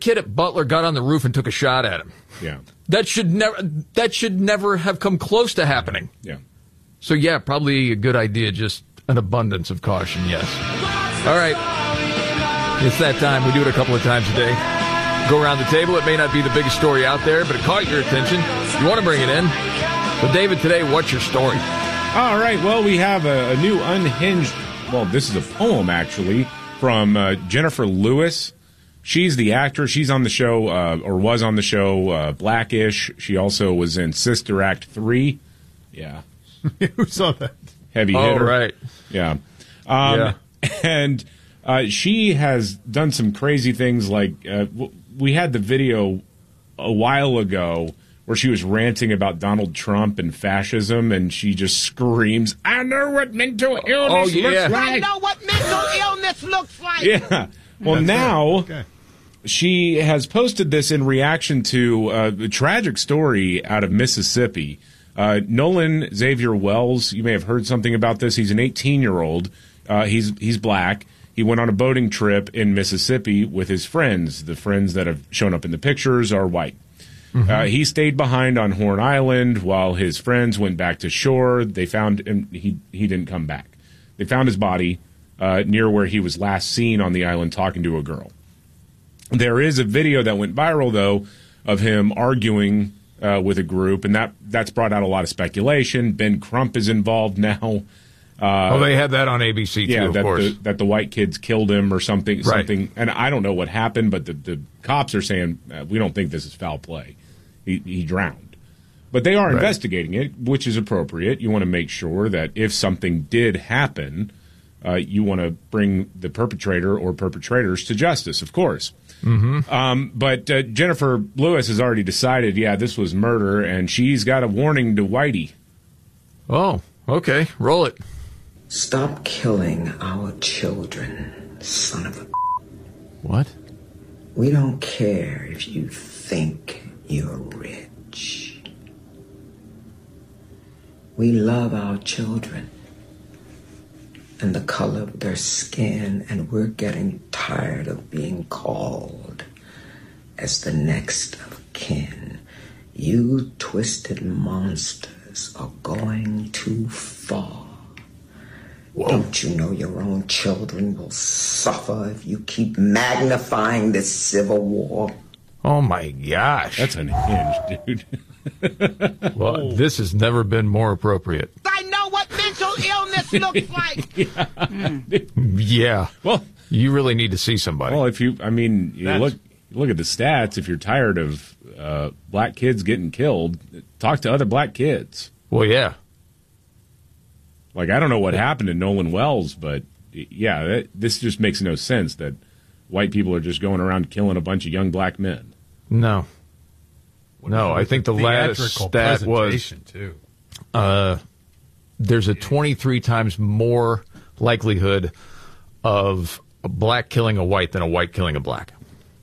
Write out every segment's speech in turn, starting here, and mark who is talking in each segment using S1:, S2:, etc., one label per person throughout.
S1: kid at Butler got on the roof and took a shot at him.
S2: Yeah.
S1: That should never have come close to happening.
S2: Yeah.
S1: So, yeah, probably a good idea, just an abundance of caution, yes. All right. It's that time. We do it a couple of times a day. Go around the table. It may not be the biggest story out there, but it caught your attention. You want to bring it in. So, David, today, what's your story?
S2: All right. Well, we have a new unhinged, well, this is a poem, actually, from Jennifer Lewis. She's the actress. She's on the show, or was on the show, Blackish. She also was in Sister Act 3. Yeah.
S3: Who saw that?
S2: Heavy hitter.
S1: Oh, right.
S2: Yeah.
S1: Yeah.
S2: And she has done some crazy things like, we had the video a while ago where she was ranting about Donald Trump and fascism, and she just screams, "I know what mental illness looks like."
S4: I know what mental illness looks like.
S2: Yeah. Well, now she has posted this in reaction to a tragic story out of Mississippi. Nolan Xavier Wells, you may have heard something about this. He's an 18-year-old. He's black. He went on a boating trip in Mississippi with his friends. The friends that have shown up in the pictures are white. Mm-hmm. He stayed behind on Horn Island while his friends went back to shore. They found him. He didn't come back. They found his body near where he was last seen on the island talking to a girl. There is a video that went viral, though, of him arguing with a group, and that's brought out a lot of speculation. Ben Crump is involved now.
S1: They had that on ABC, too, of course.
S2: That the white kids killed him or something.
S1: Right.
S2: And I don't know what happened, but the cops are saying, we don't think this is foul play. He drowned. But they are investigating it, which is appropriate. You want to make sure that if something did happen, you want to bring the perpetrator or perpetrators to justice, of course.
S1: Mm-hmm.
S2: But Jennifer Lewis has already decided, this was murder, and she's got a warning to Whitey.
S1: Oh, okay. Roll it.
S5: Stop killing our children, son of a...
S1: What?
S5: We don't care if you think you're rich. We love our children and the color of their skin, and we're getting tired of being called as the next of kin. You twisted monsters are going too far. Whoa. Don't you know your own children will suffer if you keep magnifying this civil war?
S1: Oh, my gosh.
S2: That's unhinged, dude.
S1: Well, this has never been more appropriate.
S4: I know what mental illness looks like.
S1: Yeah.
S2: Well,
S1: you really need to see somebody.
S2: Well, you look at the stats. If you're tired of black kids getting killed, talk to other black kids.
S1: Well, yeah.
S2: Like, I don't know what happened to Nolan Wells, but this just makes no sense that white people are just going around killing a bunch of young black men.
S1: No. No, I think the last stat was
S3: too.
S1: There's a 23 times more likelihood of a black killing a white than a white killing a black.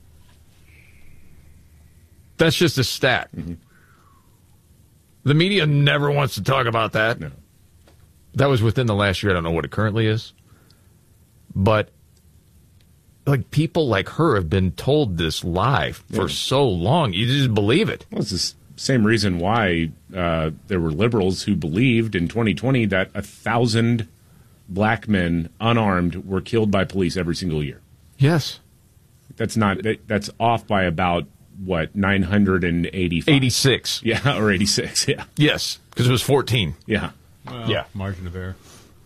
S1: That's just a stat.
S2: Mm-hmm.
S1: The media never wants to talk about that.
S2: No.
S1: That was within the last year. I don't know what it currently is. But like people like her have been told this lie for so long. You just believe it.
S2: Well, it's the same reason why there were liberals who believed in 2020 that 1,000 black men unarmed were killed by police every single year.
S1: Yes.
S2: That's off by about, 985?
S1: 86.
S2: Yeah, or 86, yeah.
S1: Yes, because it was 14.
S2: Yeah.
S3: Well,
S1: yeah.
S3: Margin of error.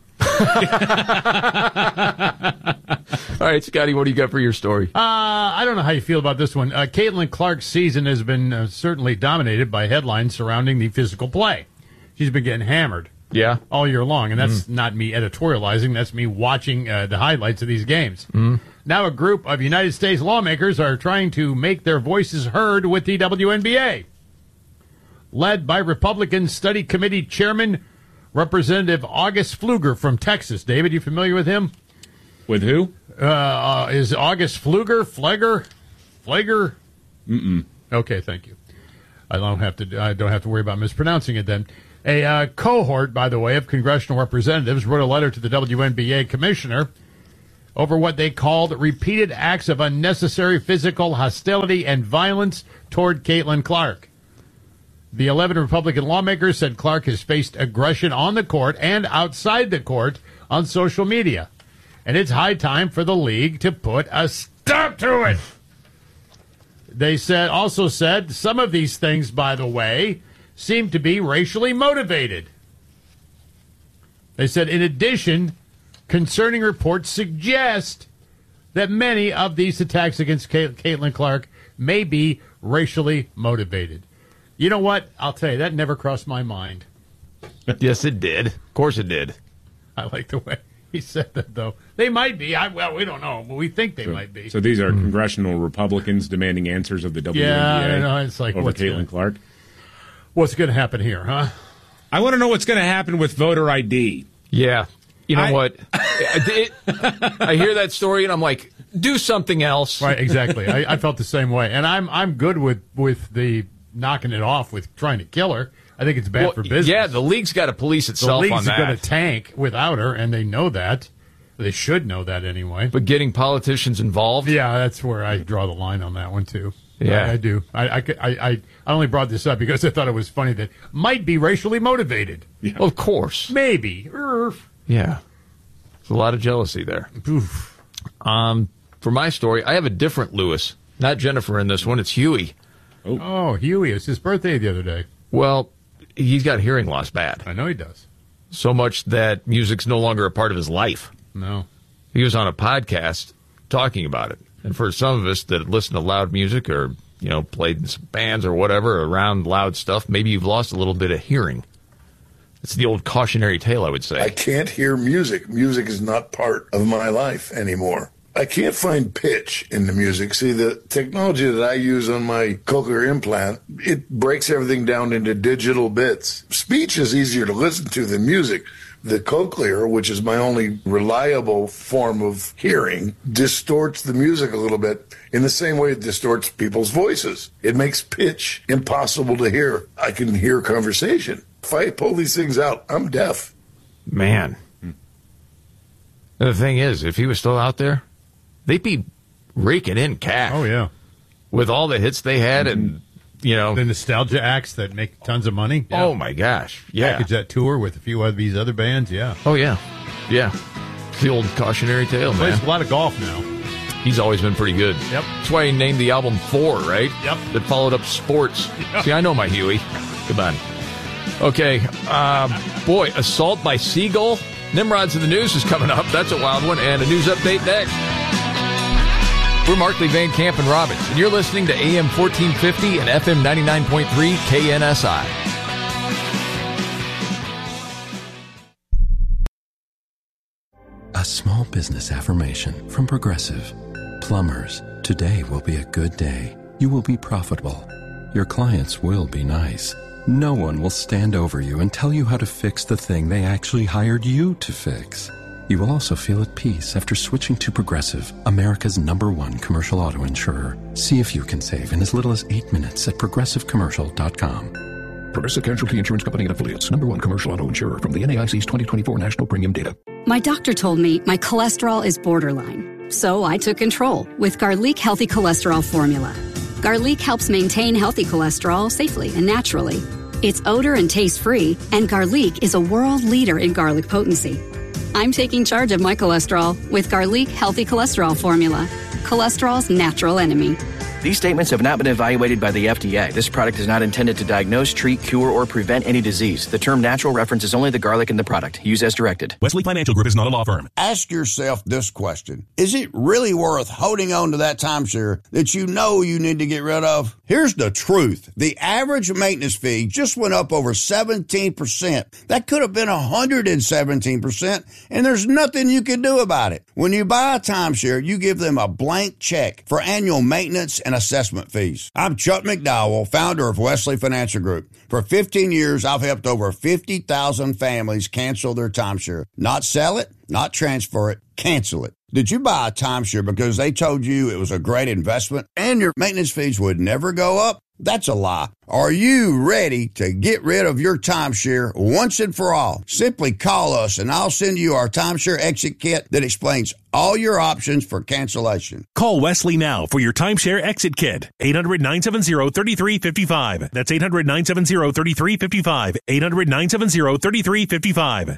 S1: All right, Scotty, what do you got for your story?
S3: I don't know how you feel about this one. Caitlin Clark's season has been certainly dominated by headlines surrounding the physical play. She's been getting hammered all year long, and that's not me editorializing. That's me watching the highlights of these games. Now a group of United States lawmakers are trying to make their voices heard with the WNBA. Led by Republican Study Committee Chairman Representative August Pfluger from Texas. David, you familiar with him?
S2: With who?
S3: Is August Pfluger? Flager?
S2: Mm-mm.
S3: Okay, thank you. I don't have to worry about mispronouncing it then. A cohort, by the way, of congressional representatives wrote a letter to the WNBA commissioner over what they called repeated acts of unnecessary physical hostility and violence toward Caitlin Clark. The 11 Republican lawmakers said Clark has faced aggression on the court and outside the court on social media. And it's high time for the league to put a stop to it. They also said some of these things, by the way, seem to be racially motivated. They said, in addition, concerning reports suggest that many of these attacks against Caitlin Clark may be racially motivated. You know what? I'll tell you, that never crossed my mind.
S1: Yes, it did. Of course it did.
S3: I like the way he said that, though. They might be. Well, we don't know, but we think they might be.
S2: So these are congressional Republicans demanding answers of the WNBA
S3: I know, it's like,
S2: over Caitlin Clark.
S3: What's going to happen here, huh?
S2: I want to know what's going to happen with voter ID.
S1: Yeah. You know what? I hear that story, and I'm like, do something else.
S3: Right, exactly. I felt the same way. And I'm good with the knocking it off with trying to kill her. I think it's bad for business.
S1: Yeah, the league's got to police itself on that.
S3: The league's going to tank without her, and they know that. They should know that anyway.
S1: But getting politicians involved?
S3: Yeah, that's where I draw the line on that one, too.
S1: Yeah.
S3: I do. I only brought this up because I thought it was funny that might be racially motivated.
S1: Yeah. Of course.
S3: Maybe.
S1: Yeah. There's a lot of jealousy there.
S3: Oof.
S1: For my story, I have a different Lewis. Not Jennifer in this one. It's Huey.
S3: Oh, Huey. It's his birthday the other day.
S1: Well, he's got hearing loss bad.
S3: I know he does.
S1: So much that music's no longer a part of his life.
S3: No.
S1: He was on a podcast talking about it. And for some of us that listen to loud music or, played in some bands or whatever around loud stuff, maybe you've lost a little bit of hearing. It's the old cautionary tale, I would say.
S6: I can't hear music. Music is not part of my life anymore. I can't find pitch in the music. See, the technology that I use on my cochlear implant, it breaks everything down into digital bits. Speech is easier to listen to than music. The cochlear, which is my only reliable form of hearing, distorts the music a little bit in the same way it distorts people's voices. It makes pitch impossible to hear. I can hear conversation. If I pull these things out, I'm deaf.
S1: Man. And the thing is, if he was still out there, they'd be raking in cash.
S3: Oh, yeah.
S1: With all the hits they had and,
S3: the nostalgia acts that make tons of money.
S1: Yeah. Oh, my gosh. Yeah.
S3: Package that tour with a few of these other bands, yeah.
S1: Oh, yeah. Yeah. It's the old cautionary tale, man.
S3: Plays a lot of golf now.
S1: He's always been pretty good.
S3: Yep.
S1: That's why he named the album 4, right?
S3: Yep.
S1: That followed up Sports. Yep. See, I know my Huey. Come on. Okay. Assault by Seagull. Nimrods in the News is coming up. That's a wild one. And a news update next. We're Markley, Van Camp, and Robbins, and you're listening to AM 1450 and FM 99.3 KNSI.
S7: A small business affirmation from Progressive. Plumbers, today will be a good day. You will be profitable. Your clients will be nice. No one will stand over you and tell you how to fix the thing they actually hired you to fix. You will also feel at peace after switching to Progressive, America's #1 commercial auto insurer. See if you can save in as little as 8 minutes at progressivecommercial.com.
S8: Progressive Casualty Insurance Company and Affiliates, #1 commercial auto insurer from the NAIC's 2024 National Premium Data.
S9: My doctor told me my cholesterol is borderline, so I took control with Garlic Healthy Cholesterol Formula. Garlic helps maintain healthy cholesterol safely and naturally. It's odor and taste-free, and Garlic is a world leader in garlic potency. I'm taking charge of my cholesterol with Garlic Healthy Cholesterol Formula, cholesterol's natural enemy.
S10: These statements have not been evaluated by the FDA. This product is not intended to diagnose, treat, cure, or prevent any disease. The term natural references only the garlic in the product. Use as directed.
S11: Wesley Financial Group is not a law firm.
S12: Ask yourself this question. Is it really worth holding on to that timeshare that you know you need to get rid of? Here's the truth. The average maintenance fee just went up over 17%. That could have been 117%, and there's nothing you can do about it. When you buy a timeshare, you give them a blank check for annual maintenance and assessment fees. I'm Chuck McDowell, founder of Wesley Financial Group. For 15 years, I've helped over 50,000 families cancel their timeshare. Not sell it, not transfer it, cancel it. Did you buy a timeshare because they told you it was a great investment and your maintenance fees would never go up? That's a lie. Are you ready to get rid of your timeshare once and for all? Simply call us and I'll send you our timeshare exit kit that explains all your options for cancellation.
S11: Call Wesley now for your timeshare exit kit. 800-970-3355. That's 800-970-3355. 800-970-3355.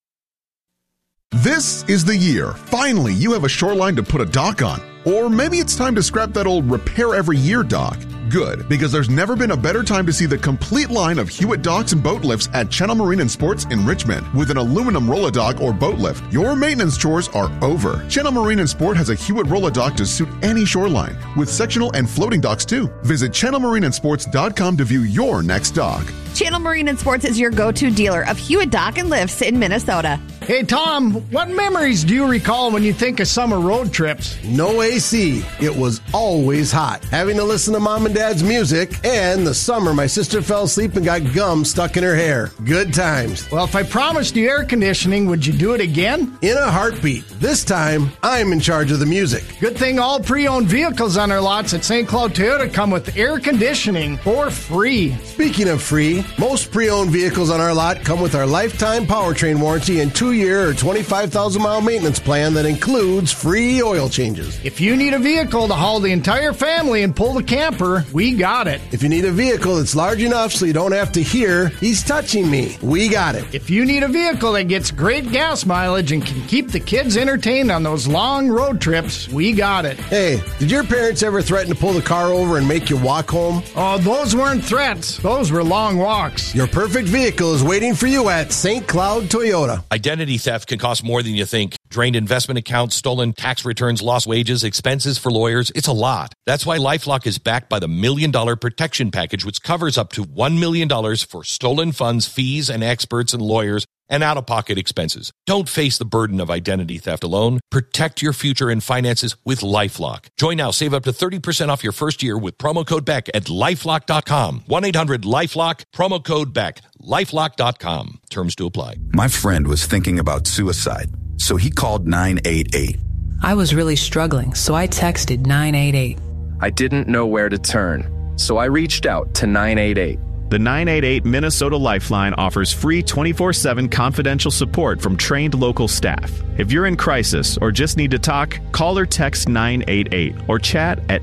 S13: This is the year. Finally, you have a shoreline to put a dock on. Or maybe it's time to scrap that old repair every year dock. Good, because there's never been a better time to see the complete line of Hewitt docks and boat lifts at Channel Marine and Sports in Richmond. With an aluminum roll-a-dock or boat lift, your maintenance chores are over. Channel Marine and Sport has a Hewitt roll-a-dock to suit any shoreline, with sectional and floating docks too. Visit channelmarineandsports.com to view your next dock.
S14: Channel Marine and Sports is your go-to dealer of Hewitt Dock and Lifts in Minnesota.
S15: Hey, Tom, what memories do you recall when you think of summer road trips?
S16: No AC. It was always hot. Having to listen to Mom and Dad's music, and the summer my sister fell asleep and got gum stuck in her hair. Good times.
S15: Well, if I promised you air conditioning, would you do it again?
S16: In a heartbeat. This time, I'm in charge of the music.
S15: Good thing all pre-owned vehicles on our lots at St. Cloud Toyota come with air conditioning for free.
S16: Speaking of free, most pre-owned vehicles on our lot come with our lifetime powertrain warranty and 2-year or 25,000-mile maintenance plan that includes free oil changes.
S15: If you need a vehicle to haul the entire family and pull the camper, we got it.
S16: If you need a vehicle that's large enough so you don't have to hear, he's touching me, we got it.
S15: If you need a vehicle that gets great gas mileage and can keep the kids entertained on those long road trips, we got it.
S16: Hey, did your parents ever threaten to pull the car over and make you walk home?
S15: Oh, those weren't threats. Those were long walks.
S16: Your perfect vehicle is waiting for you at St. Cloud Toyota.
S17: Identity theft can cost more than you think. Drained investment accounts, stolen tax returns, lost wages, expenses for lawyers. It's a lot. That's why LifeLock is backed by the $1 Million Protection Package, which covers up to $1 million for stolen funds, fees, and experts and lawyers, and out-of-pocket expenses. Don't face the burden of identity theft alone. Protect your future and finances with LifeLock. Join now. Save up to 30% off your first year with promo code BECK at LifeLock.com. 1-800-LifeLock, promo code BECK. LifeLock.com. Terms to apply.
S18: My friend was thinking about suicide, so he called 988.
S19: I was really struggling, so I texted 988.
S20: I didn't know where to turn, so I reached out to 988.
S21: The 988 Minnesota Lifeline offers free 24/7 confidential support from trained local staff. If you're in crisis or just need to talk, call or text 988 or chat at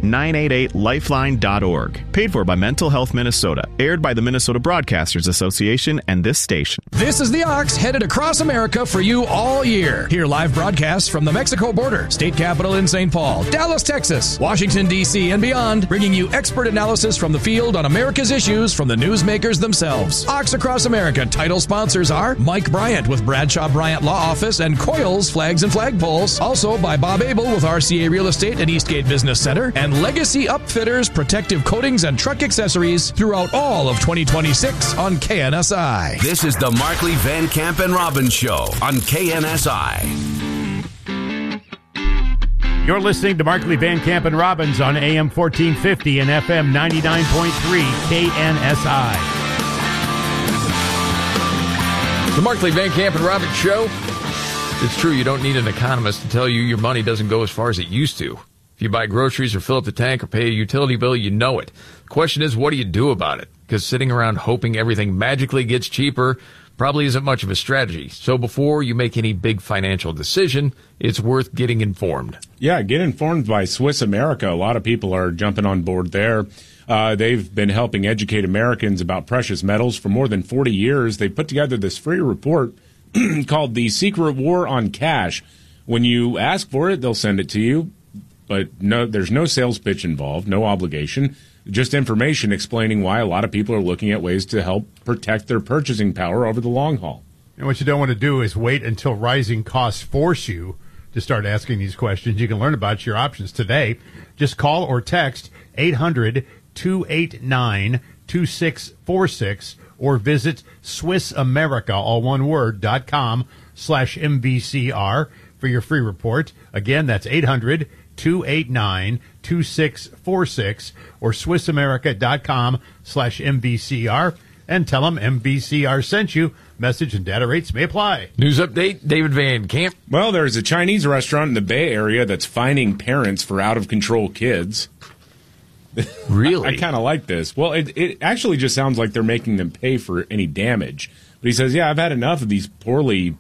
S21: 988lifeline.org. Paid for by Mental Health Minnesota. Aired by the Minnesota Broadcasters Association and this station.
S8: This is the Ox headed across America for you all year. Hear live broadcasts from the Mexico border, state capital in St. Paul, Dallas, Texas, Washington, D.C., and beyond, bringing you expert analysis from the field on America's issues from the newsmakers themselves. Ox Across America title sponsors are Mike Bryant with Bradshaw Bryant Law Office and Coils Flags and Flagpoles. Also by Bob Abel with RCA Real Estate and Eastgate Business Center, and Legacy Upfitters protective coatings and truck accessories throughout all of 2026 on KNSI.
S22: This is the Markley, Van Camp, and Robbins Show on KNSI.
S3: You're listening to Markley, Van Camp, and Robbins on AM 1450 and FM 99.3 KNSI.
S1: The Markley, Van Camp, and Robbins Show. It's true, you don't need an economist to tell you your money doesn't go as far as it used to. If you buy groceries or fill up the tank or pay a utility bill, you know it. The question is, what do you do about it? Because sitting around hoping everything magically gets cheaper probably isn't much of a strategy. So before you make any big financial decision, it's worth getting informed.
S2: Yeah, get informed by Swiss America. A lot of people are jumping on board there. They've been helping educate Americans about precious metals for more than 40 years. They put together this free report called The Secret War on Cash. When you ask for it, they'll send it to you. But no, there's no sales pitch involved, no obligation. Just information explaining why a lot of people are looking at ways to help protect their purchasing power over the long haul.
S3: And what you don't want to do is wait until rising costs force you to start asking these questions. You can learn about your options today. Just call or text 800-289-2646 or visit SwissAmerica, all one word, .com/MVCR for your free report. Again, that's 800-289-2646 or SwissAmerica.com/MVCR, and tell them MVCR sent you. Message and data rates may apply.
S1: News update, David Van Camp.
S2: Well, there's a Chinese restaurant in the Bay Area that's fining parents for out-of-control kids.
S1: Really?
S2: I kind of like this. Well, it actually just sounds like they're making them pay for any damage. But he says, I've had enough of these poorly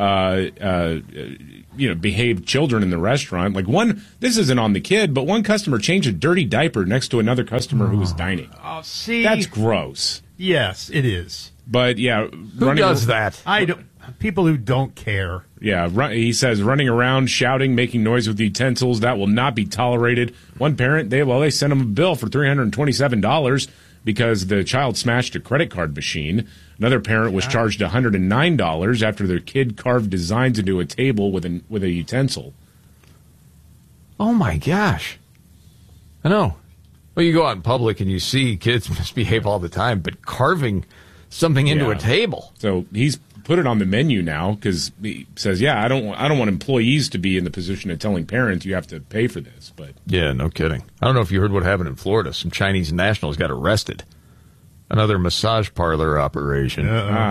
S2: behaved children in the restaurant. Like this isn't on the kid, but one customer changed a dirty diaper next to another customer who was dining.
S3: Oh, see?
S2: That's gross.
S3: Yes, it is.
S2: But, yeah.
S1: Who does that?
S3: I don't. People who don't care.
S2: Yeah, he says running around, shouting, making noise with utensils, that will not be tolerated. One parent, they sent him a bill for $327 because the child smashed a credit card machine. Another parent was charged $109 after their kid carved designs into a table with a utensil.
S1: Oh, my gosh. I know. Well, you go out in public and you see kids misbehave all the time, but carving something into a table.
S2: So he's put it on the menu now because he says, I don't want employees to be in the position of telling parents you have to pay for this. But
S1: yeah, no kidding. I don't know if you heard what happened in Florida. Some Chinese nationals got arrested. Another massage parlor operation.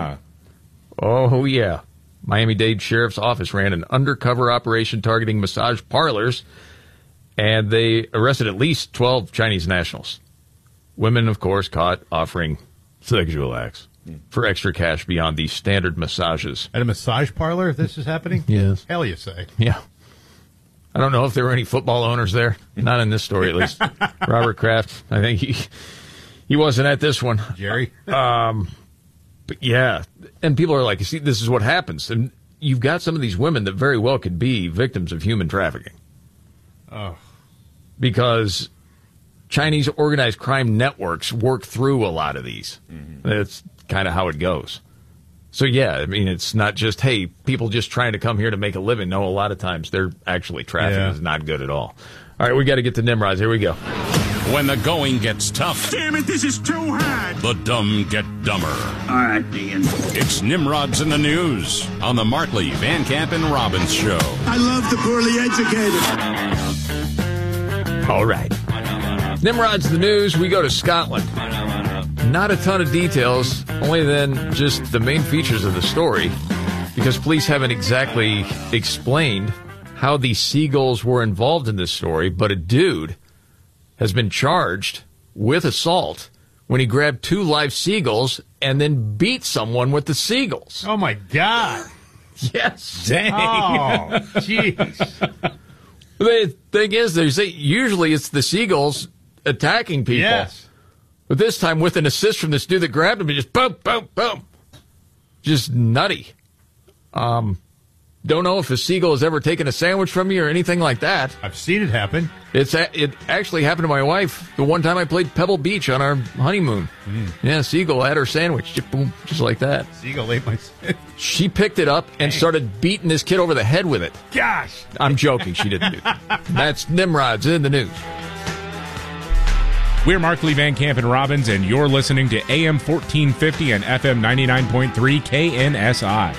S1: Oh, yeah. Miami-Dade Sheriff's Office ran an undercover operation targeting massage parlors, and they arrested at least 12 Chinese nationals. Women, of course, caught offering sexual acts for extra cash beyond the standard massages.
S3: At a massage parlor, this is happening?
S1: Yes.
S3: Hell, you say.
S1: Yeah. I don't know if there were any football owners there. Not in this story, at least. Robert Kraft, I think he wasn't at this one.
S3: Jerry?
S1: But yeah. And people are like, see, this is what happens. And you've got some of these women that very well could be victims of human trafficking.
S3: Oh.
S1: Because Chinese organized crime networks work through a lot of these. Mm-hmm. That's kind of how it goes. So, yeah, I mean, it's not just, hey, people just trying to come here to make a living. No, a lot of times they're actually trafficking. Is not good at all. All right, we got to get to Nimrods. Here we go.
S4: When the going gets tough.
S5: Damn it, this is too hard.
S4: The dumb get dumber.
S5: All right, Dean.
S4: It's Nimrods in the News on the Markley, Van Camp, and Robbins Show.
S5: I love the poorly educated.
S1: All right. Nimrods in the News, we go to Scotland. Not a ton of details, only then just the main features of the story, because police haven't exactly explained how the seagulls were involved in this story, but a dude has been charged with assault when he grabbed 2 live seagulls and then beat someone with the seagulls.
S3: Oh, my God.
S1: Yes.
S2: Dang.
S3: Oh, jeez.
S1: The thing is, they say usually it's the seagulls attacking people.
S3: Yes.
S1: But this time with an assist from this dude that grabbed him, and just boom, boom, boom. Just nutty. Don't know if a seagull has ever taken a sandwich from you or anything like that.
S3: I've seen it happen.
S1: It actually happened to my wife the one time I played Pebble Beach on our honeymoon. Yeah, seagull had her sandwich, just boom, just like that.
S3: Seagull ate my sandwich.
S1: She picked it up and started beating this kid over the head with it.
S3: Gosh.
S1: I'm joking. She didn't do that. That's Nimrods in the News.
S2: We're Markley, Van Camp, and Robbins, and you're listening to AM 1450 and FM 99.3 KNSI.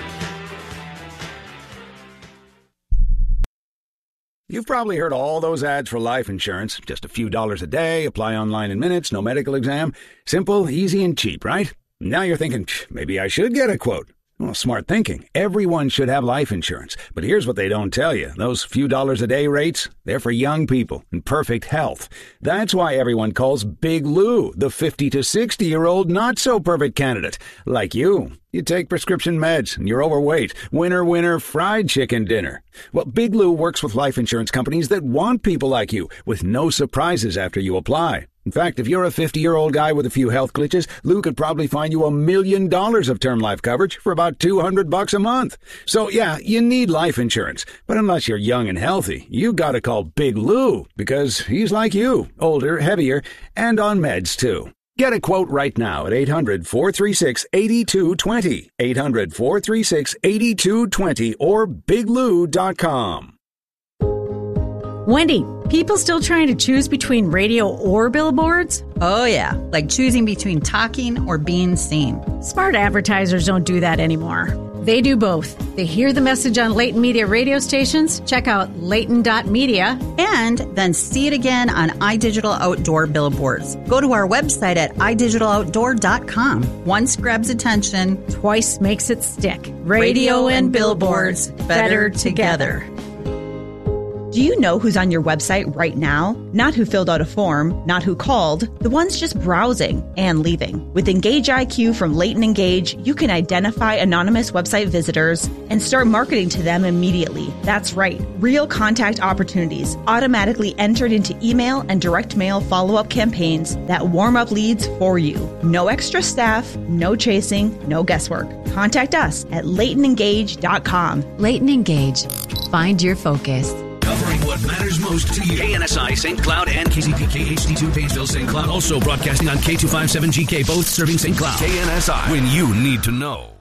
S23: You've probably heard all those ads for life insurance. Just a few dollars a day, apply online in minutes, no medical exam. Simple, easy, and cheap, right? Now you're thinking, maybe I should get a quote. Well, smart thinking. Everyone should have life insurance. But here's what they don't tell you. Those few dollars a day rates, they're for young people in perfect health. That's why everyone calls Big Lou the 50 to 60-year-old not-so-perfect candidate. Like you. You take prescription meds and you're overweight. Winner, winner, fried chicken dinner. Well, Big Lou works with life insurance companies that want people like you with no surprises after you apply. In fact, if you're a 50-year-old guy with a few health glitches, Lou could probably find you $1 million of term life coverage for about $200 a month. So, yeah, you need life insurance. But unless you're young and healthy, you gotta call Big Lou because he's like you, older, heavier, and on meds, too. Get a quote right now at 800-436-8220, 800-436-8220, or biglou.com.
S24: Wendy, people still trying to choose between radio or billboards?
S25: Oh, yeah, like choosing between talking or being seen.
S24: Smart advertisers don't do that anymore. They do both. They hear the message on Leighton Media radio stations. Check out Leighton.media.
S6: And then see it again on iDigital Outdoor billboards. Go to our website at idigitaloutdoor.com. Once grabs attention,
S24: twice makes it stick. Radio and billboards, better together.
S7: Do you know who's on your website right now? Not who filled out a form, not who called, the ones just browsing and leaving. With Engage IQ from Leighton Engage, you can identify anonymous website visitors and start marketing to them immediately. That's right, real contact opportunities, automatically entered into email and direct mail follow-up campaigns that warm up leads for you. No extra staff, no chasing, no guesswork. Contact us at LeightonEngage.com.
S9: Leighton Engage. Find your focus.
S10: Covering what matters most to you. KNSI St. Cloud and KZPK HD2 Painesville St. Cloud. Also broadcasting on K257GK, both serving St. Cloud. KNSI, when you need to know.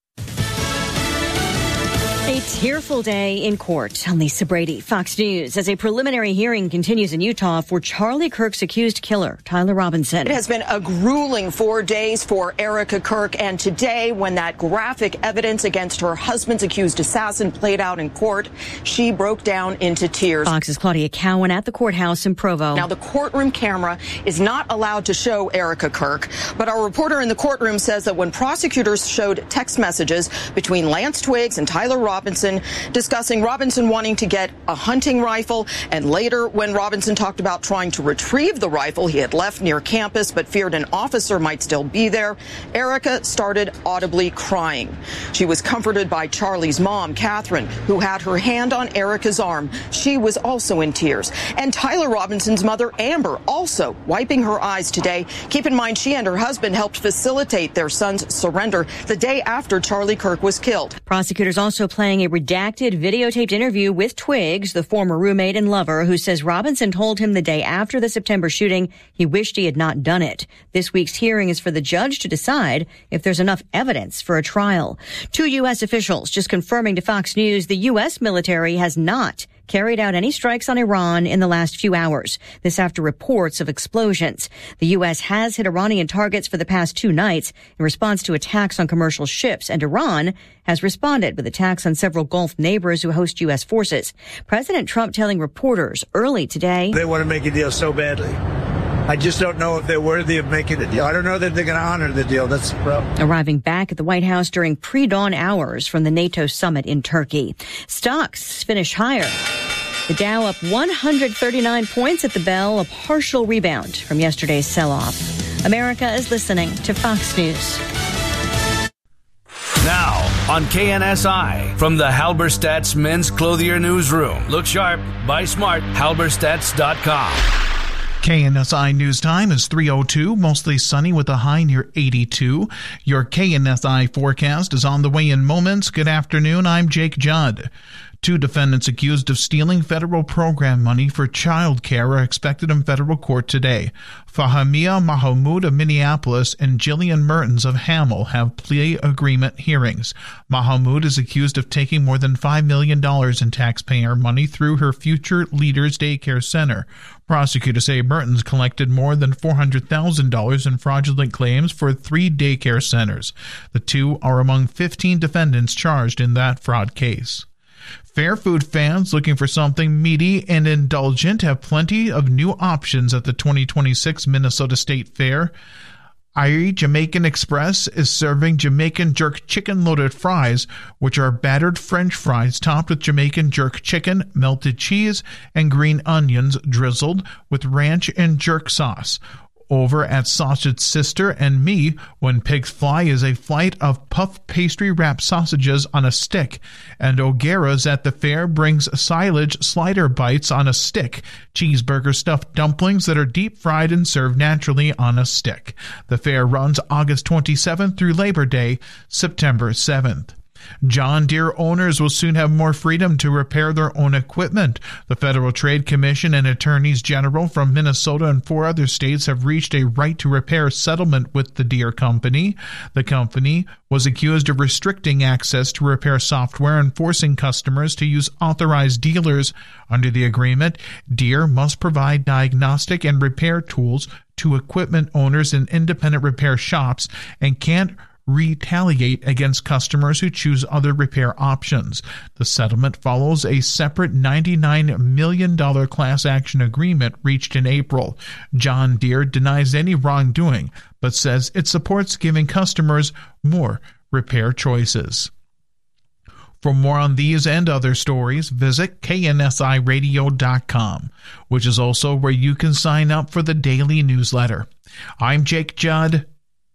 S25: A tearful day in court. I'm Lisa Brady, Fox News, as a preliminary hearing continues in Utah for Charlie Kirk's accused killer, Tyler Robinson.
S26: It has been a grueling 4 days for Erica Kirk, and today, when that graphic evidence against her husband's accused assassin played out in court, she broke down into tears.
S25: Fox's Claudia Cowan at the courthouse in Provo.
S26: Now, the courtroom camera is not allowed to show Erica Kirk, but our reporter in the courtroom says that when prosecutors showed text messages between Lance Twiggs and Tyler Robinson discussing Robinson wanting to get a hunting rifle, and later when Robinson talked about trying to retrieve the rifle he had left near campus but feared an officer might still be there, Erica started audibly crying. She was comforted by Charlie's mom, Catherine, who had her hand on Erica's arm. She was also in tears. And Tyler Robinson's mother, Amber, also wiping her eyes today. Keep in mind, she and her husband helped facilitate their son's surrender the day after Charlie Kirk was killed.
S25: Prosecutors also playing a redacted videotaped interview with Twiggs, the former roommate and lover, who says Robinson told him the day after the September shooting he wished he had not done it. This week's hearing is for the judge to decide if there's enough evidence for a trial. 2 U.S. officials just confirming to Fox News the U.S. military has not carried out any strikes on Iran in the last few hours. This after reports of explosions. The U.S. has hit Iranian targets for the past 2 nights in response to attacks on commercial ships, and Iran has responded with attacks on several Gulf neighbors who host U.S. forces. President Trump telling reporters early today,
S27: they want to make a deal so badly. I just don't know if they're worthy of making a deal. I don't know that they're going to honor the deal. That's the problem.
S25: Arriving back at the White House during pre-dawn hours from the NATO summit in Turkey. Stocks finish higher. The Dow up 139 points at the bell, a partial rebound from yesterday's sell-off. America is listening to Fox News.
S10: Now, on KNSI, from the Halberstadt's Men's Clothier Newsroom. Look sharp, buy smart, halberstadts.com.
S28: KNSI News Time is 3:02, mostly sunny with a high near 82. Your KNSI forecast is on the way in moments. Good afternoon, I'm Jake Judd. 2 defendants accused of stealing federal program money for child care are expected in federal court today. Fahimia Mahmoud of Minneapolis and Jillian Mertens of Hamel have plea agreement hearings. Mahmoud is accused of taking more than $5 million in taxpayer money through her Future Leaders Daycare Center. Prosecutors say Mertens collected more than $400,000 in fraudulent claims for 3 daycare centers. The 2 are among 15 defendants charged in that fraud case. Fair food fans looking for something meaty and indulgent have plenty of new options at the 2026 Minnesota State Fair. Irie Jamaican Express is serving Jamaican jerk chicken loaded fries, which are battered French fries topped with Jamaican jerk chicken, melted cheese, and green onions drizzled with ranch and jerk sauce. Over at Sausage Sister and Me, When Pigs Fly is a flight of puff pastry wrapped sausages on a stick, and O'Gara's at the fair brings silage slider bites on a stick, cheeseburger stuffed dumplings that are deep fried and served naturally on a stick. The fair runs August 27th through Labor Day, September 7th. John Deere owners will soon have more freedom to repair their own equipment. The Federal Trade Commission and attorneys general from Minnesota and 4 other states have reached a right to repair settlement with the Deere company. The company was accused of restricting access to repair software and forcing customers to use authorized dealers. Under the agreement, Deere must provide diagnostic and repair tools to equipment owners and independent repair shops and can't retaliate against customers who choose other repair options. The settlement follows a separate $99 million class action agreement reached in April. John Deere denies any wrongdoing, but says it supports giving customers more repair choices. For more on these and other stories, visit KNSIRadio.com, which is also where you can sign up for the daily newsletter. I'm Jake Judd,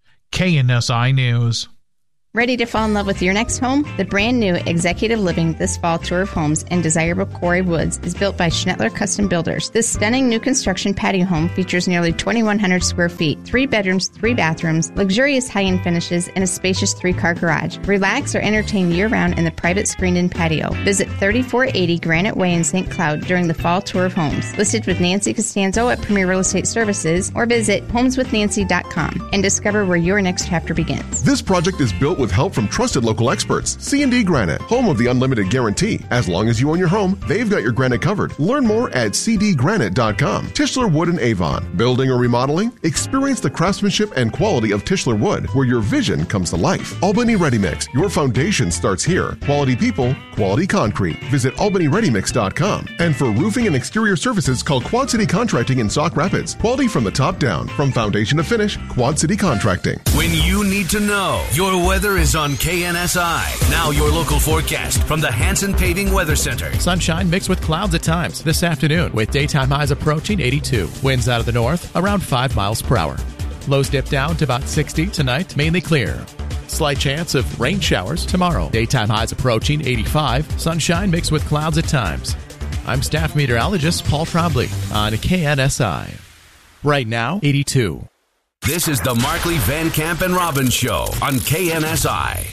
S28: KNSI News.
S11: Ready to fall in love with your next home? The brand new Executive Living This Fall Tour of Homes in desirable Quarry Woods is built by Schnettler Custom Builders. This stunning new construction patio home features nearly 2,100 square feet, 3 bedrooms, 3 bathrooms, luxurious high-end finishes, and a spacious 3-car garage. Relax or entertain year-round in the private screened-in patio. Visit 3480 Granite Way in St. Cloud during the Fall Tour of Homes. Listed with Nancy Costanzo at Premier Real Estate Services, or visit homeswithnancy.com and discover where your next chapter begins.
S12: This project is built with help from trusted local experts. C&D Granite, home of the unlimited guarantee. As long as you own your home, they've got your granite covered. Learn more at cdgranite.com. Tischler Wood and Avon. Building or remodeling? Experience the craftsmanship and quality of Tischler Wood, where your vision comes to life. Albany Ready Mix. Your foundation starts here. Quality people, quality concrete. Visit albanyreadymix.com. And for roofing and exterior services, call Quad City Contracting in Sauk Rapids. Quality from the top down. From foundation to finish, Quad City Contracting.
S22: When you need to know, your weather is on KNSI. Now your local forecast from the Hanson Paving Weather Center.
S13: Sunshine mixed with clouds at times this afternoon, with daytime highs approaching 82. Winds out of the north around 5 miles per hour. Lows dip down to about 60 tonight, mainly clear. Slight chance of rain showers tomorrow. Daytime highs approaching 85. Sunshine mixed with clouds at times. I'm staff meteorologist Paul Trombley on KNSI. Right now, 82.
S22: This is the Markley, Van Camp, and Robbins Show on KNSI.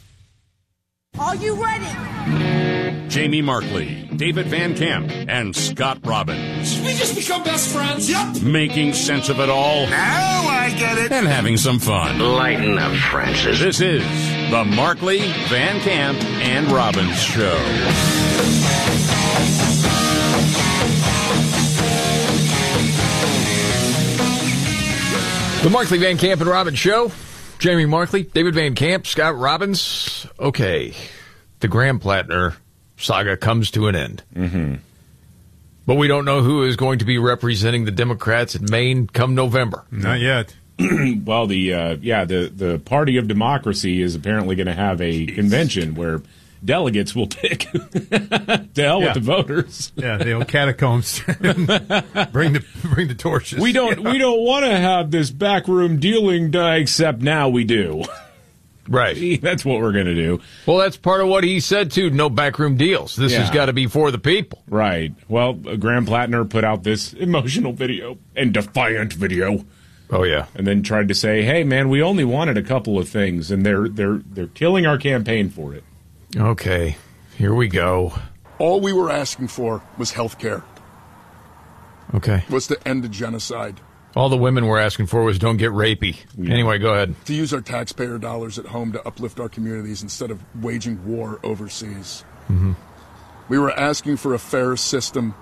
S14: Are you ready?
S4: Jamie Markley, David Van Camp, and Scott Robbins.
S14: We just become best friends. Yep.
S4: Making sense of it all.
S14: Now I get it.
S4: And having some fun.
S14: Lighten up, Francis.
S4: This is the Markley, Van Camp, and Robbins Show.
S1: The Markley, Van Camp, and Robbins Show. Jamie Markley, David Van Camp, Scott Robbins. Okay, the Graham Plattner saga comes to an end.
S2: Mm-hmm.
S1: But we don't know who is going to be representing the Democrats in Maine come November.
S3: Not yet.
S2: Well, the Party of Democracy is apparently going to have a convention where delegates will pick to hell with the voters.
S3: Yeah, the old catacombs. bring the torches.
S2: We don't want to have this backroom dealing, except now we do.
S1: Right.
S2: That's what we're going to do.
S1: Well, that's part of what he said, too. No backroom deals. This has got to be for the people.
S2: Right. Well, Graham Plattner put out this emotional video and defiant video.
S1: Oh, yeah.
S2: And then tried to say, hey, man, we only wanted a couple of things, and they're killing our campaign for it.
S1: Okay, here we go.
S15: All we were asking for was health care.
S1: Okay.
S15: Was to end the genocide.
S1: All the women were asking for was don't get rapey. Yeah. Anyway, go ahead.
S15: To use our taxpayer dollars at home to uplift our communities instead of waging war overseas.
S1: Mm-hmm.
S15: We were asking for a fair system.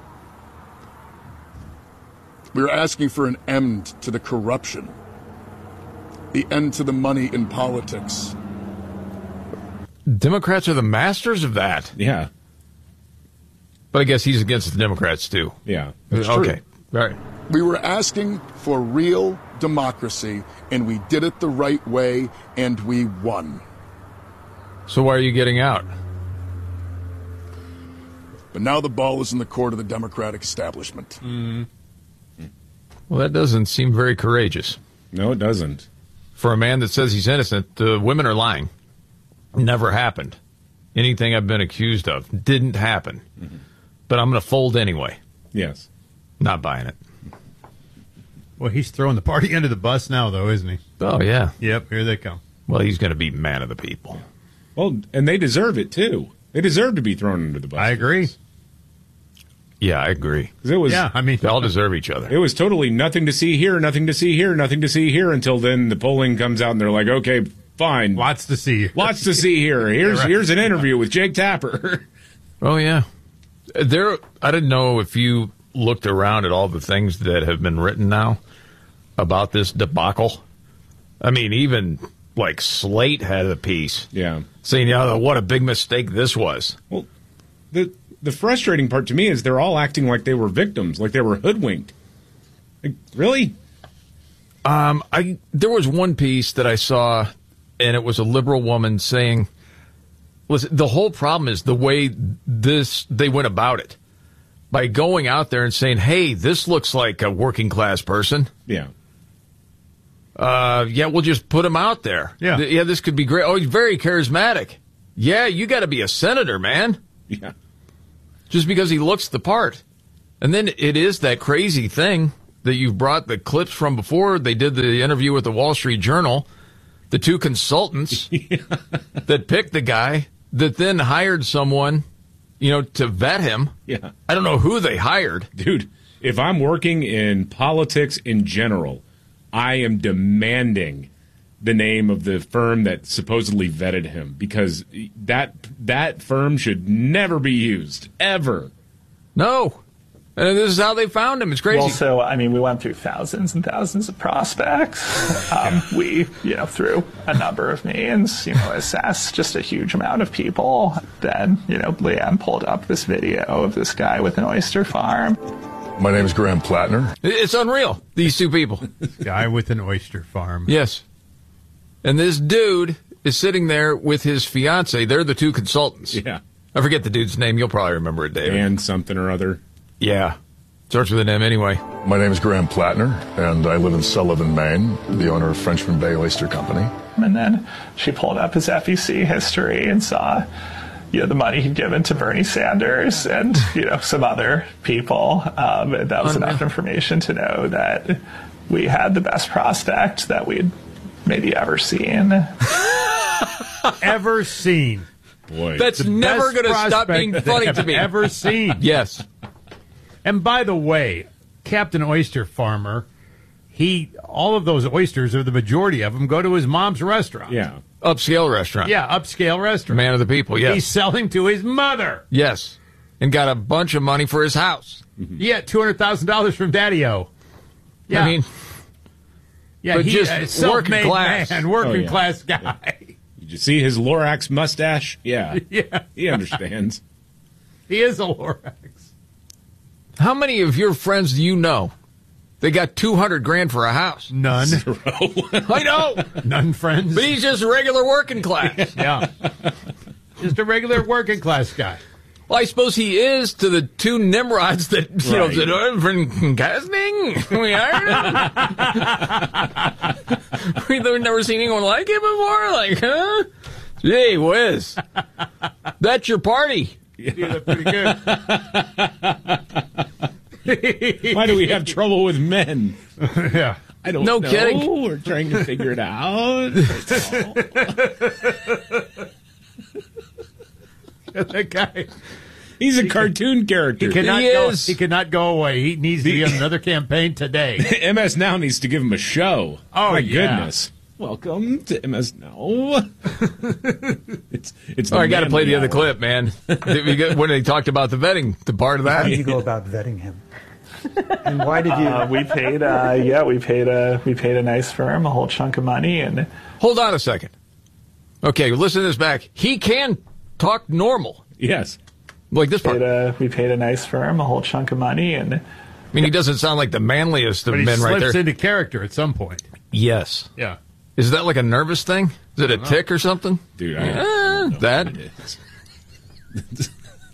S15: We were asking for an end to the corruption. The end to the money in politics.
S1: Democrats are the masters of that.
S2: Yeah.
S1: But I guess he's against the Democrats, too.
S2: Yeah.
S1: Okay. All right.
S15: We were asking for real democracy, and we did it the right way, and we won.
S1: So why are you getting out?
S15: But now the ball is in the court of the Democratic establishment.
S2: Mm-hmm.
S1: Well, that doesn't seem very courageous.
S2: No, it doesn't.
S1: For a man that says he's innocent, the women are lying. Never happened. Anything I've been accused of didn't happen.
S2: Mm-hmm.
S1: But I'm going to fold anyway.
S2: Yes.
S1: Not buying it.
S3: Well, he's throwing the party under the bus now, though, isn't he?
S1: Oh, yeah.
S3: Yep, here they come.
S1: Well, he's going to be man of the people.
S2: Well, and they deserve it, too. They deserve to be thrown under the bus.
S3: I agree.
S1: Yeah, I agree.
S2: It was,
S1: they all deserve each other.
S2: It was totally nothing to see here, nothing to see here, nothing to see here, until then the polling comes out and they're like, okay, fine.
S3: Lots to see.
S2: Lots to see here. Here's an interview with Jake Tapper.
S1: Oh, yeah. I didn't know if you looked around at all the things that have been written now about this debacle. I mean, even like Slate had a piece.
S2: Yeah.
S1: Saying, what a big mistake this was.
S2: Well, the frustrating part to me is they're all acting like they were victims, like they were hoodwinked. Like, really?
S1: There was one piece that I saw, and it was a liberal woman saying, listen, the whole problem is the way they went about it. By going out there and saying, hey, this looks like a working class person.
S2: Yeah.
S1: We'll just put him out there.
S3: Yeah.
S1: This could be great. Oh, he's very charismatic. Yeah, you got to be a senator, man.
S2: Yeah.
S1: Just because he looks the part. And then it is that crazy thing that you've brought the clips from before. They did the interview with the Wall Street Journal. The two consultants that picked the guy that then hired someone, to vet him.
S2: Yeah.
S1: I don't know who they hired.
S2: Dude, if I'm working in politics in general, I am demanding the name of the firm that supposedly vetted him, because that firm should never be used, ever.
S1: No. And this is how they found him. It's crazy.
S5: Well, so, we went through thousands and thousands of prospects. We, through a number of means, assessed just a huge amount of people. Then, Leanne pulled up this video of this guy with an oyster farm.
S8: My name is Graham Plattner.
S1: It's unreal, these two people.
S3: Guy with an oyster farm.
S1: Yes. And this dude is sitting there with his fiance. They're the two consultants.
S2: Yeah.
S1: I forget the dude's name. You'll probably remember it, David.
S2: And something or other.
S1: Yeah. Starts with an M anyway.
S8: My name is Graham Plattner, and I live in Sullivan, Maine, the owner of Frenchman Bay Oyster Company.
S5: And then she pulled up his FEC history and saw, the money he'd given to Bernie Sanders and, some other people. That was enough information to know that we had the best prospect that we'd maybe ever seen.
S3: Ever seen.
S2: Boy.
S1: That's never going to stop being funny to me.
S3: Ever seen.
S1: Yes.
S3: And by the way, Captain Oyster Farmer, all of those oysters, or the majority of them, go to his mom's restaurant.
S2: Yeah.
S1: Upscale restaurant.
S3: Yeah, upscale restaurant.
S1: Man of the people, yes.
S3: He's selling to his mother.
S1: Yes. And got a bunch of money for his house.
S3: Mm-hmm. Yeah, $200,000 from Daddy-O. Yeah.
S1: I mean,
S3: but
S1: just working class.
S3: Man, working class guy.
S2: Yeah. Did you see his Lorax mustache? Yeah.
S3: Yeah.
S2: He understands.
S3: He is a Lorax.
S1: How many of your friends do you know? They got $200,000 for a house.
S3: None.
S2: 0.
S1: I know.
S3: None friends.
S1: But he's just regular working class.
S3: Yeah. Just a regular working class guy.
S1: Well, I suppose he is to the two Nimrods that, said, from casting. We hired him. We've never seen anyone like him before. Like, huh? Gee whiz. That's your party.
S3: Yeah, pretty good.
S2: Why do we have trouble with men?
S3: Yeah.
S2: I don't
S1: know.
S2: No
S1: kidding.
S2: We're trying to figure it out.
S3: That guy.
S2: He's a cartoon character.
S3: He cannot go away. He needs to be on another campaign today.
S2: MS Now needs to give him a show.
S3: Oh,
S2: my
S3: yeah.
S2: goodness. Welcome to MS Now. it's
S1: I got to play the other clip, man. When they talked about the vetting, the part of that.
S16: How did you go about vetting him? And why did you?
S5: We paid a nice firm a whole chunk of money. And
S1: hold on a second. Okay, listen to this back. He can talk normal.
S2: Yes.
S1: Like this part.
S5: We paid a nice firm a whole chunk of money. And
S1: I mean, he doesn't sound like the manliest of men right there.
S3: But he slips into character at some point.
S1: Yes.
S3: Yeah.
S1: Is that like a nervous thing? Is it a tick or something?
S2: Dude, I don't know
S1: that.
S2: what it is.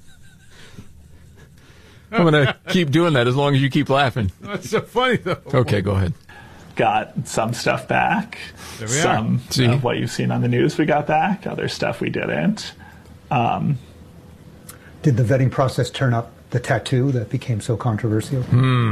S1: I'm going to keep doing that as long as you keep laughing.
S3: That's so funny, though.
S1: Okay, go ahead.
S5: Got some stuff back.
S3: There we
S5: some
S3: are.
S5: of what you've seen on the news we got back. Other stuff we didn't.
S16: Did the vetting process turn up the tattoo that became so controversial?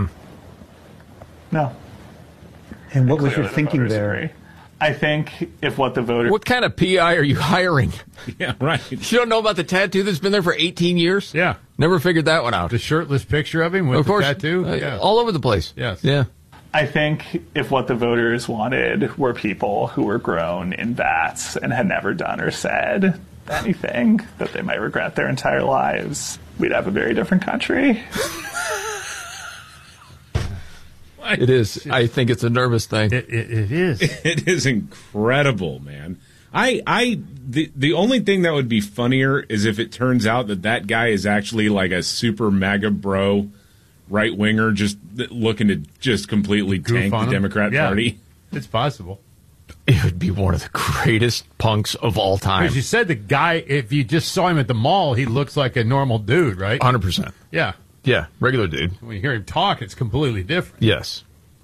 S5: No.
S16: And what was your thinking there?
S5: Agree. I think if what the voters...
S1: What kind of PI are you hiring?
S2: Yeah, right.
S1: You don't know about the tattoo that's been there for 18 years?
S3: Yeah.
S1: Never figured that one out.
S3: The shirtless picture of him with the tattoo? Yeah.
S1: All over the place.
S3: Yes.
S1: Yeah.
S5: I think if what the voters wanted were people who were grown in vats and had never done or said anything that they might regret their entire lives, we'd have a very different country.
S1: It is. I think it's a nervous thing.
S3: It is.
S2: It is incredible, man. The only thing that would be funnier is if it turns out that guy is actually like a super MAGA bro right winger, just looking to just completely tank the Democrat Party.
S3: It's possible.
S1: It would be one of the greatest punks of all time.
S3: As you said, the guy, if you just saw him at the mall, he looks like a normal dude, right?
S1: 100%.
S3: Yeah.
S1: Yeah, regular dude.
S3: When you hear him talk, it's completely different.
S1: Yes.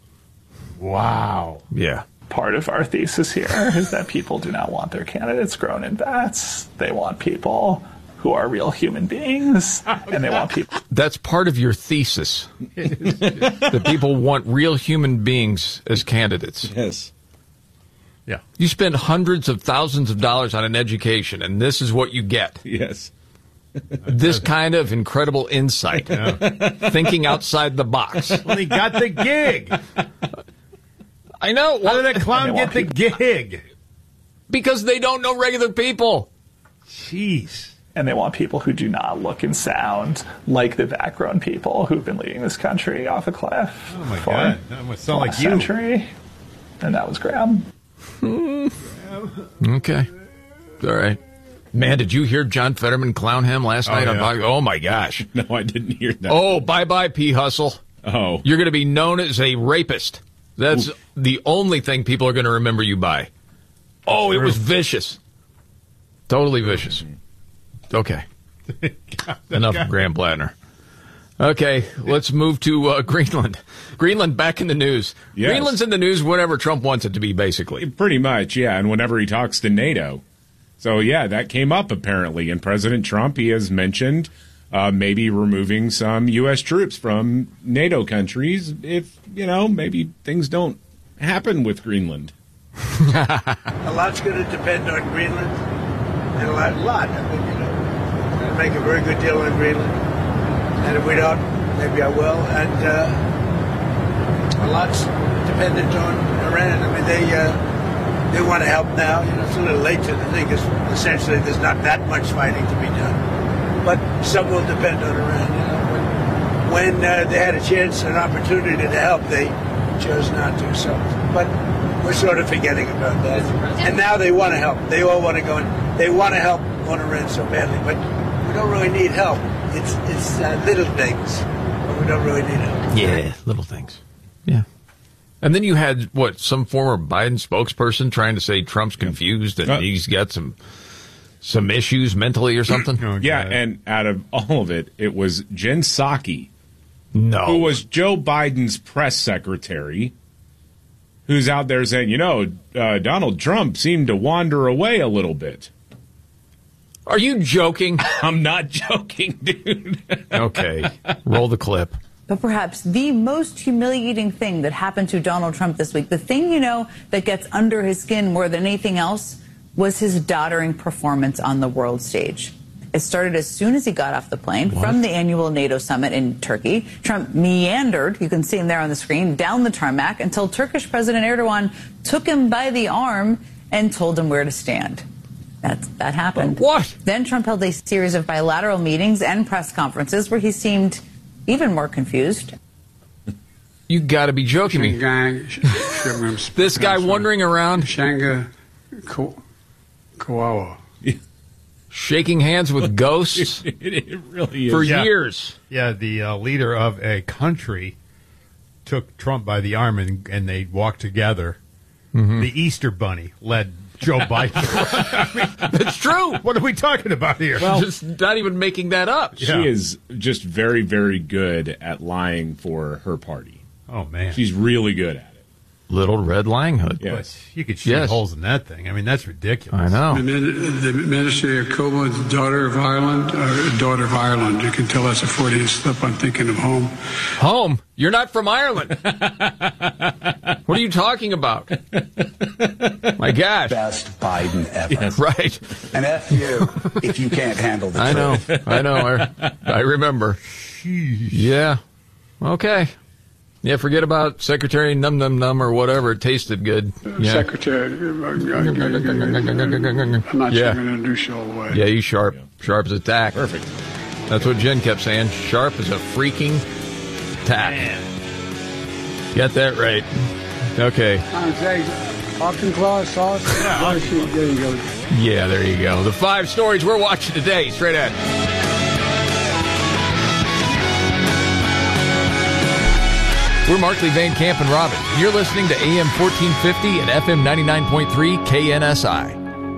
S3: Wow.
S1: Yeah.
S5: Part of our thesis here is that people do not want their candidates grown in vats. They want people who are real human beings, and they want people.
S1: That's part of your thesis. That people want real human beings as candidates.
S2: Yes.
S3: Yeah.
S1: You spend hundreds of thousands of dollars on an education, and this is what you get.
S2: Yes.
S1: This kind of incredible insight. Thinking outside the box.
S3: Well, he got the gig.
S1: I know.
S3: How did that clown get the gig?
S5: Because they don't know regular people.
S3: Jeez.
S5: And they want people who do not look and sound like the vat-grown people who've been leading this country off a cliff.
S3: Oh, my God. That must sound like you.
S5: Century. And that was Graham.
S1: Okay. All right. Man, did you hear John Fetterman clown him last night? Oh, my gosh.
S2: No, I didn't hear that.
S1: Oh, bye-bye, P. Hustle.
S2: Oh.
S1: You're going to be known as a rapist. That's the only thing people are going to remember you by. Oh, it was vicious. Totally vicious. Okay. Enough of Graham Plattner. Okay, let's move to Greenland. Greenland back in the news.
S2: Yes.
S1: Greenland's in the news whenever Trump wants it to be, basically.
S2: Pretty much, yeah, and whenever he talks to NATO. So, yeah, that came up, apparently. And President Trump, he has mentioned maybe removing some U.S. troops from NATO countries if, maybe things don't happen with Greenland.
S27: A lot's going to depend on Greenland, and a lot. I think, we're going to make a very good deal on Greenland. And if we don't, maybe I will. And a lot's dependent on Iran. I mean, they want to help now. It's a little late to the thing, because essentially there's not that much fighting to be done. But some will depend on Iran. When they had a chance and an opportunity to help, they chose not to. So, but we're sort of forgetting about that. And now they want to help. They all want to go in. They want to help on Iran so badly, but we don't really need help. It's little things, but we don't really need help.
S1: Yeah, little things. Yeah. And then you had, some former Biden spokesperson trying to say Trump's confused and he's got some issues mentally or something?
S2: And out of all of it, it was Jen Psaki,
S1: who
S2: was Joe Biden's press secretary, who's out there saying, Donald Trump seemed to wander away a little bit.
S1: Are you joking?
S2: I'm not joking, dude.
S1: Okay. Roll the clip.
S6: But perhaps the most humiliating thing that happened to Donald Trump this week, the thing, that gets under his skin more than anything else, was his doddering performance on the world stage. It started as soon as he got off the plane from the annual NATO summit in Turkey. Trump meandered, you can see him there on the screen, down the tarmac until Turkish President Erdogan took him by the arm and told him where to stand. That happened.
S1: What?
S6: Then Trump held a series of bilateral meetings and press conferences where he seemed even more confused.
S1: You got to be joking me. This guy wandering around.
S17: Shanga Kawawa.
S1: Shaking hands with ghosts.
S2: It really is.
S1: For years.
S3: Yeah, the leader of a country took Trump by the arm and they walked together. Mm-hmm. The Easter Bunny led Joe Biden.
S1: That's true.
S3: What are we talking about here?
S1: Well, just not even making that up.
S2: She is just very, very good at lying for her party.
S3: Oh, man.
S2: She's really good at it.
S1: Little Red Lying Hood.
S3: Yes. But you could shoot holes in that thing. I mean, that's ridiculous.
S1: I know.
S17: The Minister Yacoba, daughter of Ireland. You can tell that's a Freudian slip. I'm thinking of home.
S1: Home? You're not from Ireland. What are you talking about? My gosh.
S18: Best Biden ever.
S1: Yes. Right.
S18: And F you if you can't handle the truth.
S1: I know. I remember. Yeah. Okay. Yeah, forget about Secretary Num Num Num or whatever. It tasted good. Yeah.
S17: Secretary. I'm not sure I'm going to introduce you all the way.
S1: Yeah, you sharp. Sharp as a tack.
S2: Perfect.
S1: That's what Jen kept saying. Sharp as a freaking tack. Got that right. Okay.
S17: Auction claw sauce. There you go.
S1: Yeah, there you go. The 5 stories we're watching today. Straight ahead. We're Markley, Van Camp, and Robin. You're listening to AM 1450 and FM 99.3 KNSI.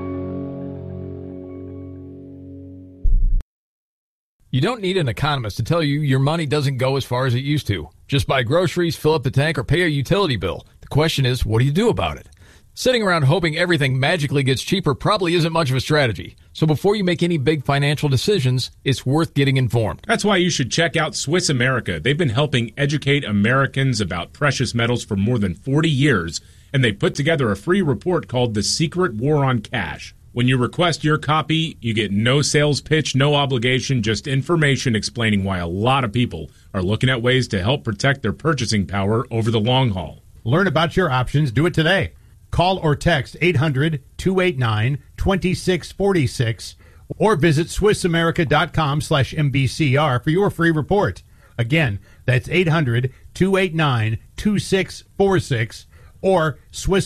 S1: You don't need an economist to tell you your money doesn't go as far as it used to. Just buy groceries, fill up the tank, or pay a utility bill. The question is, what do you do about it? Sitting around hoping everything magically gets cheaper probably isn't much of a strategy. So before you make any big financial decisions, it's worth getting informed.
S2: That's why you should check out Swiss America. They've been helping educate Americans about precious metals for more than 40 years, and they put together a free report called The Secret War on Cash. When you request your copy, you get no sales pitch, no obligation, just information explaining why a lot of people are looking at ways to help protect their purchasing power over the long haul.
S3: Learn about your options. Do it today. Call or text 800-289-2646 or visit SwissAmerica.com/MBCR for your free report. Again, that's 800-289-2646 or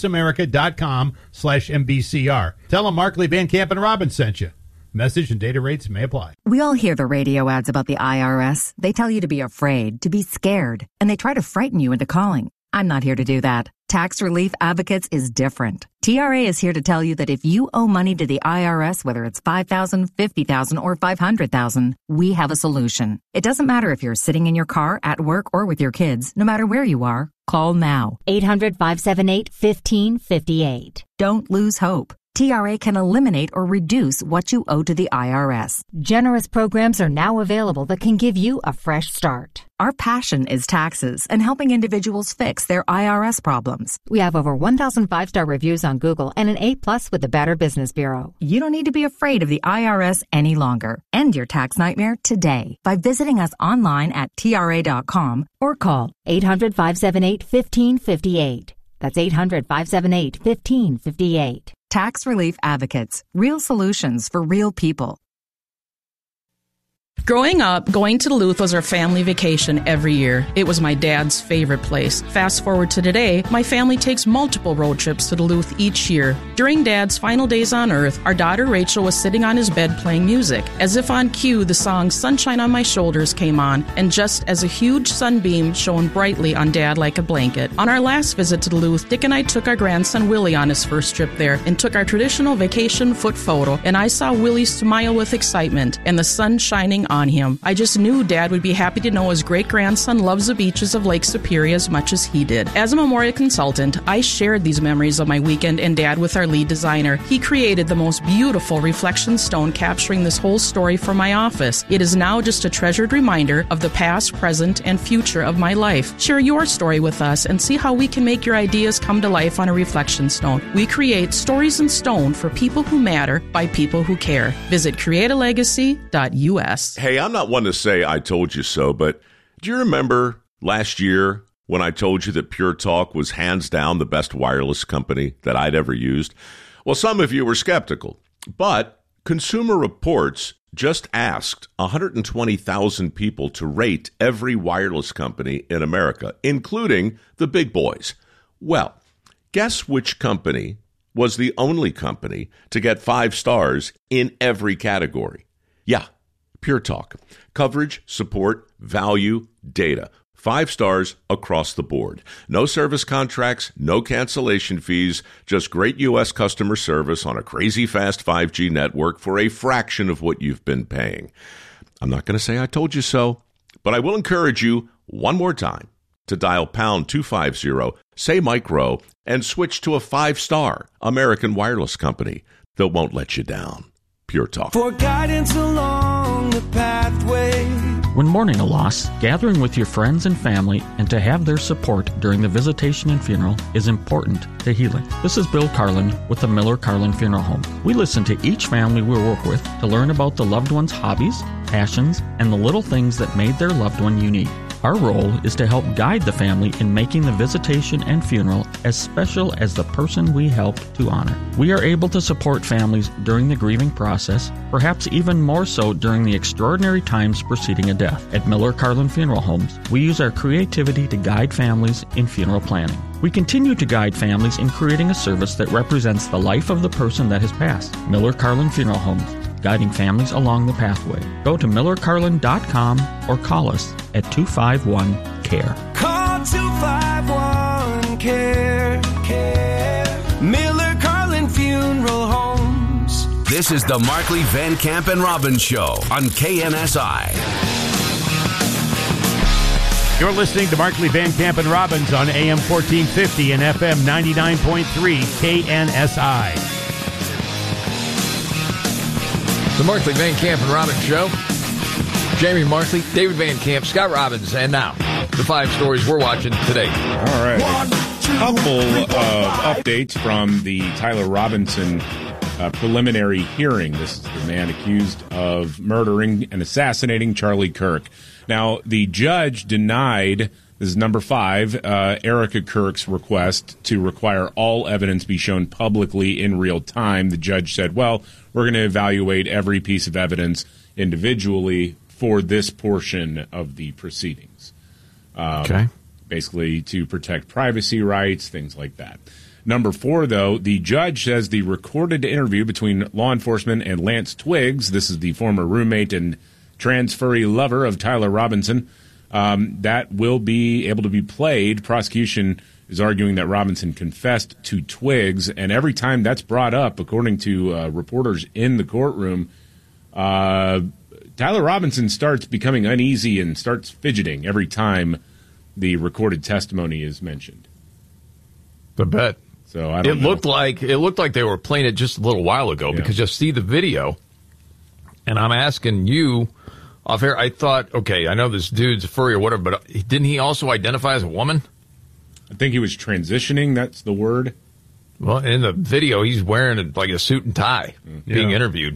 S3: SwissAmerica.com/MBCR. Tell them Markley, Van Camp, and Robin sent you. Message and data rates may apply.
S7: We all hear the radio ads about the IRS. They tell you to be afraid, to be scared, and they try to frighten you into calling. I'm not here to do that. Tax Relief Advocates is different. TRA is here to tell you that if you owe money to the IRS, whether it's $5,000, $50,000, or $500,000, we have a solution. It doesn't matter if you're sitting in your car, at work, or with your kids. No matter where you are, call now.
S9: 800-578-1558.
S7: Don't lose hope. TRA can eliminate or reduce what you owe to the IRS.
S9: Generous programs are now available that can give you a fresh start.
S7: Our passion is taxes and helping individuals fix their IRS problems.
S9: We have over 1,000 5-star reviews on Google and an A+ with the Better Business Bureau.
S7: You don't need to be afraid of the IRS any longer. End your tax nightmare today by visiting us online at TRA.com or call
S9: 800-578-1558. That's 800-578-1558.
S7: Tax Relief Advocates. Real solutions for real people.
S19: Growing up, going to Duluth was our family vacation every year. It was my dad's favorite place. Fast forward to today, my family takes multiple road trips to Duluth each year. During Dad's final days on Earth, our daughter Rachel was sitting on his bed playing music. As if on cue, the song Sunshine on My Shoulders came on, and just as a huge sunbeam shone brightly on Dad like a blanket. On our last visit to Duluth, Dick and I took our grandson Willie on his first trip there and took our traditional vacation foot photo, and I saw Willie smile with excitement and the sun shining on him. I just knew Dad would be happy to know his great-grandson loves the beaches of Lake Superior as much as he did. As a memorial consultant, I shared these memories of my weekend and Dad with our lead designer. He created the most beautiful reflection stone capturing this whole story for my office. It is now just a treasured reminder of the past, present, and future of my life. Share your story with us and see how we can make your ideas come to life on a reflection stone. We create stories in stone for people who matter by people who care. Visit createalegacy.us.
S20: Hey, I'm not one to say I told you so, but do you remember last year when I told you that Pure Talk was hands down the best wireless company that I'd ever used? Well, some of you were skeptical, but Consumer Reports just asked 120,000 people to rate every wireless company in America, including the big boys. Well, guess which company was the only company to get 5 stars in every category? Yeah, Pure Talk. Coverage, support, value, data. 5 stars across the board. No service contracts, no cancellation fees, just great U.S. customer service on a crazy fast 5G network for a fraction of what you've been paying. I'm not going to say I told you so, but I will encourage you one more time to dial pound 250, say Mike Rowe, and switch to a 5-star American wireless company that won't let you down. Pure Talk.
S21: For guidance along the pathway.
S23: When mourning a loss, gathering with your friends and family and to have their support during the visitation and funeral is important to healing. This is Bill Carlin with the Miller Carlin Funeral Home. We listen to each family we work with to learn about the loved one's hobbies, passions, and the little things that made their loved one unique. Our role is to help guide the family in making the visitation and funeral as special as the person we help to honor. We are able to support families during the grieving process, perhaps even more so during the extraordinary times preceding a death. At Miller Carlin Funeral Homes, we use our creativity to guide families in funeral planning. We continue to guide families in creating a service that represents the life of the person that has passed. Miller Carlin Funeral Homes, guiding families along the pathway. Go to millercarlin.com or call us at 251-CARE.
S21: Call 251-CARE. Miller Carlin Funeral Homes.
S22: This is the Markley, Van Camp, and Robbins Show on KNSI.
S3: You're listening to Markley, Van Camp, and Robbins on AM 1450 and FM 99.3 KNSI.
S1: The Markley, Van Camp, and Robbins Show. Jamie Markley, David Van Camp, Scott Robbins, and now the 5 stories we're watching today.
S2: All right. A couple of updates from the Tyler Robinson preliminary hearing. This is the man accused of murdering and assassinating Charlie Kirk. Now, the judge denied, this is number 5, Erica Kirk's request to require all evidence be shown publicly in real time. The judge said, well, we're going to evaluate every piece of evidence individually for this portion of the proceedings.
S1: Okay.
S2: Basically to protect privacy rights, things like that. Number 4, though, the judge says the recorded interview between law enforcement and Lance Twiggs, this is the former roommate and transferee lover of Tyler Robinson, that will be able to be played. Prosecution is arguing that Robinson confessed to Twiggs, and every time that's brought up, according to reporters in the courtroom, Tyler Robinson starts becoming uneasy and starts fidgeting every time the recorded testimony is mentioned.
S1: I bet.
S2: So I don't know.
S1: It looked like they were playing it just a little while ago because you see the video, and I'm asking you off air. I thought, okay, I know this dude's a furry or whatever, but didn't he also identify as a woman?
S2: I think he was transitioning. That's the word.
S1: Well, in the video, he's wearing like a suit and tie, being interviewed.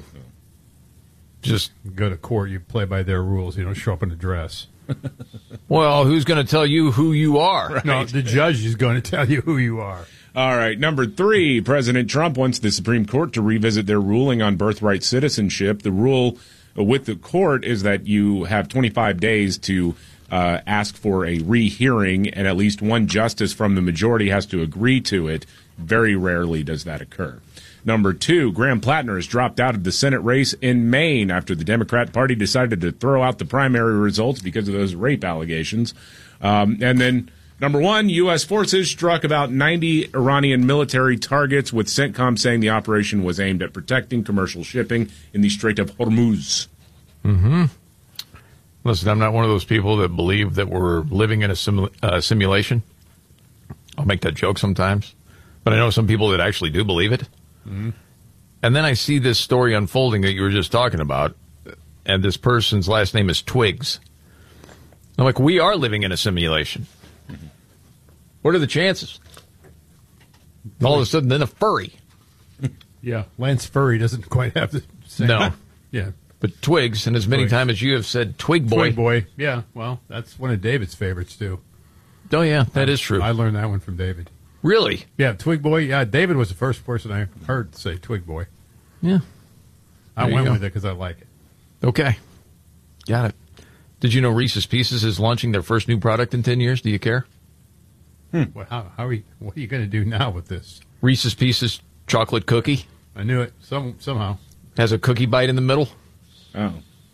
S3: Just go to court. You play by their rules. You don't show up in a dress.
S1: Well, who's going to tell you who you are?
S3: Right. No, the judge is going to tell you who you are.
S2: All right. Number 3, President Trump wants the Supreme Court to revisit their ruling on birthright citizenship. The rule with the court is that you have 25 days to ask for a rehearing, and at least one justice from the majority has to agree to it. Very rarely does that occur. Number 2, Graham Plattner has dropped out of the Senate race in Maine after the Democrat Party decided to throw out the primary results because of those rape allegations. And then number 1, U.S. forces struck about 90 Iranian military targets, with CENTCOM saying the operation was aimed at protecting commercial shipping in the Strait of Hormuz.
S1: Mm-hmm. Listen, I'm not one of those people that believe that we're living in a simulation. I'll make that joke sometimes. But I know some people that actually do believe it. Mm-hmm. And then I see this story unfolding that you were just talking about, and this person's last name is Twiggs. I'm like, we are living in a simulation. Mm-hmm. What are the chances? All of a sudden, then a furry.
S3: Yeah, Lance Furry doesn't quite have the same.
S1: No.
S3: Yeah.
S1: But Twiggs, and as many times as you have said, Twig Boy.
S3: Twig Boy, yeah. Well, that's one of David's favorites, too.
S1: Oh, yeah, that is true.
S3: I learned that one from David.
S1: Really?
S3: Yeah, Twig Boy. Yeah, David was the first person I heard say Twig Boy.
S1: Yeah.
S3: I went with it because I like it.
S1: Okay. Got it. Did you know Reese's Pieces is launching their first new product in 10 years? Do you care?
S3: Well, what are you going to do now with this?
S1: Reese's Pieces chocolate cookie.
S3: I knew it somehow.
S1: Has a cookie bite in the middle.
S2: Oh.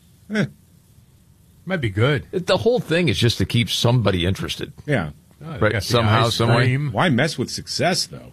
S3: Might be good.
S1: The whole thing is just to keep somebody interested.
S2: Yeah.
S1: Right, somehow, some way.
S2: Why mess with success, though?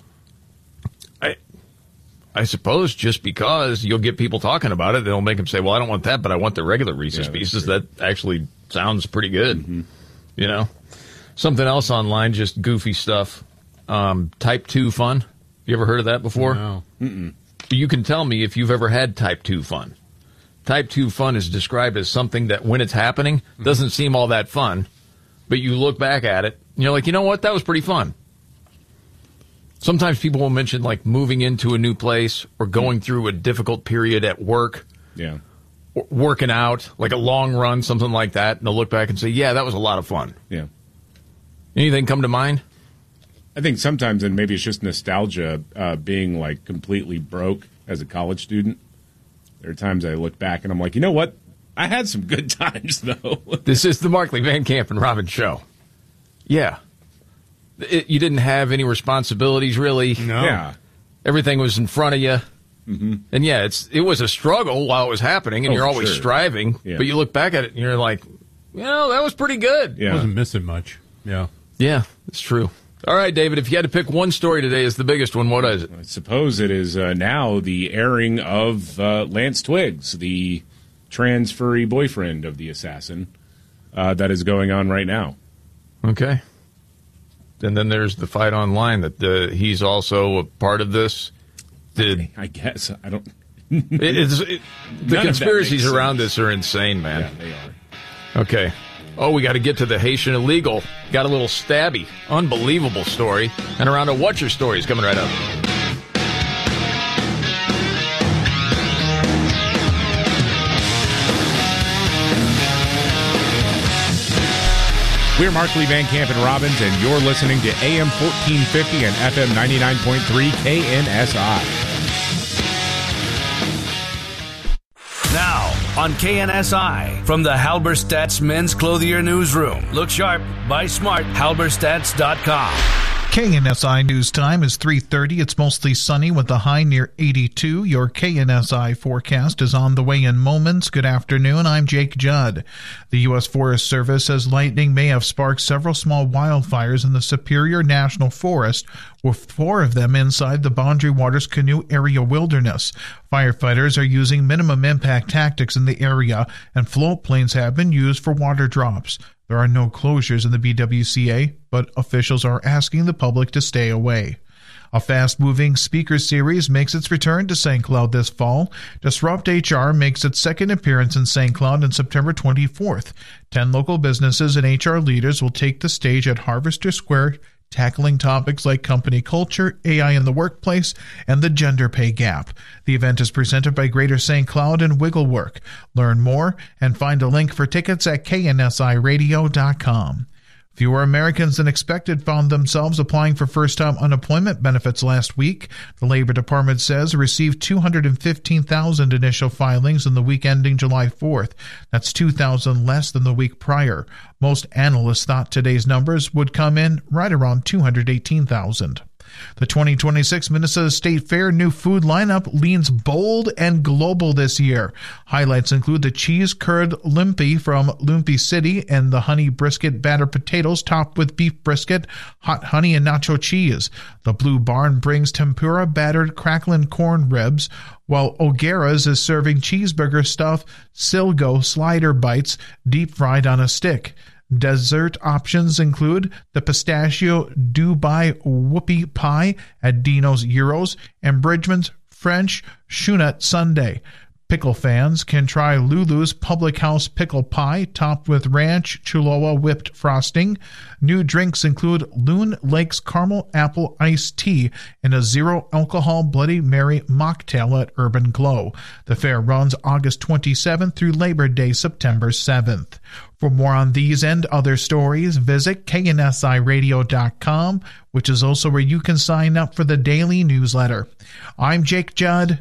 S1: I suppose just because you'll get people talking about it, they'll make them say, well, I don't want that, but I want the regular Reese's Pieces. That actually sounds pretty good. Mm-hmm. You know? Something else online, just goofy stuff. Type 2 fun. You ever heard of that before?
S3: No.
S2: Mm-mm.
S1: You can tell me if you've ever had Type 2 fun. Type 2 fun is described as something that, when it's happening, doesn't seem all that fun, but you look back at it, and you're like, you know what, that was pretty fun. Sometimes people will mention, like, moving into a new place or going through a difficult period at work.
S2: Yeah.
S1: working out, like a long run, something like that, and they'll look back and say, yeah, that was a lot of fun.
S2: Yeah.
S1: Anything come to mind?
S2: I think sometimes, and maybe it's just nostalgia, being like completely broke as a college student. There are times I look back and I'm like, you know what? I had some good times, though.
S1: This is the Markley, Van Camp, and Robbins show. Yeah. You didn't have any responsibilities, really.
S2: No. Yeah.
S1: Everything was in front of you.
S2: Mm-hmm.
S1: And, yeah, it was a struggle while it was happening, and you're always striving. Yeah. But you look back at it, and you're like, that was pretty good.
S3: Yeah. Wasn't missing much. Yeah.
S1: Yeah, it's true. All right, David, if you had to pick one story today as the biggest one, what is it?
S2: I suppose it is now the airing of Lance Twiggs, the trans furry boyfriend of the assassin, that is going on right now.
S1: Okay. And then there's the fight online that he's also a part of this.
S2: I guess. I don't...
S1: the conspiracies around this are insane, man.
S2: Yeah, they are.
S1: Okay. Oh, we got to get to the Haitian illegal. Got a little stabby. Unbelievable story. And around a What's Your Story is coming right up.
S2: We're Markley, Van Camp, and Robbins, and you're listening to AM 1450 and FM 99.3 KNSI.
S22: Now, on KNSI, from the Halberstadt's Men's Clothier Newsroom. Look sharp, buy smart, halberstadts.com.
S10: KNSI News Time is 3:30. It's mostly sunny with a high near 82. Your KNSI forecast is on the way in moments. Good afternoon. I'm Jake Judd. The U.S. Forest Service says lightning may have sparked several small wildfires in the Superior National Forest, with 4 of them inside the Boundary Waters Canoe Area Wilderness. Firefighters are using minimum impact tactics in the area, and float planes have been used for water drops. There are no closures in the BWCA, but officials are asking the public to stay away. A fast-moving speaker series makes its return to St. Cloud this fall. Disrupt HR makes its second appearance in St. Cloud on September 24th. 10 local businesses and HR leaders will take the stage at Harvester Square, tackling topics like company culture, AI in the workplace, and the gender pay gap. The event is presented by Greater St. Cloud and Wigglework. Learn more and find a link for tickets at KNSIRadio.com. Fewer Americans than expected found themselves applying for first-time unemployment benefits last week. The Labor Department says it received 215,000 initial filings in the week ending July 4th. That's 2,000 less than the week prior. Most analysts thought today's numbers would come in right around 218,000. The 2026 Minnesota State Fair new food lineup leans bold and global this year. Highlights include the cheese curd lumpy from Lumpy City and the honey brisket battered potatoes topped with beef brisket, hot honey, and nacho cheese. The Blue Barn brings tempura battered crackling corn ribs, while O'Gara's is serving cheeseburger stuffed Silgo slider bites deep fried on a stick. Dessert options include the pistachio Dubai whoopie pie at Dino's Euros and Bridgman's French Chunut sundae. Pickle fans can try Lulu's Public House pickle pie topped with ranch Cholula whipped frosting. New drinks include Loon Lake's caramel apple iced tea and a zero-alcohol Bloody Mary mocktail at Urban Glow. The fair runs August 27th through Labor Day, September 7th. For more on these and other stories, visit KNSIRadio.com, which is also where you can sign up for the daily newsletter. I'm Jake Judd,